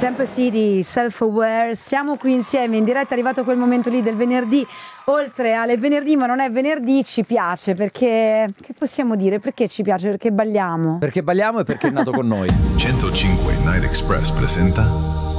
Temple City, Self-Aware, siamo qui insieme in diretta, è arrivato quel momento lì del venerdì, oltre alle venerdì ma non è venerdì, ci piace perché, che possiamo dire, perché ci piace? Perché balliamo. Perché balliamo e perché è nato con noi. 105 Night Express presenta